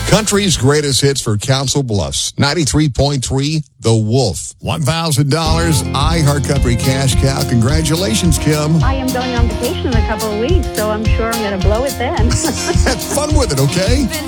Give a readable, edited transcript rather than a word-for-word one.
Country's greatest hits for Council Bluffs. 93.3 The Wolf. $1,000 iHeart Country cash cow. Congratulations, Kim. I am going on vacation in a couple of weeks, so I'm sure I'm going to blow it then. Have fun with it, okay?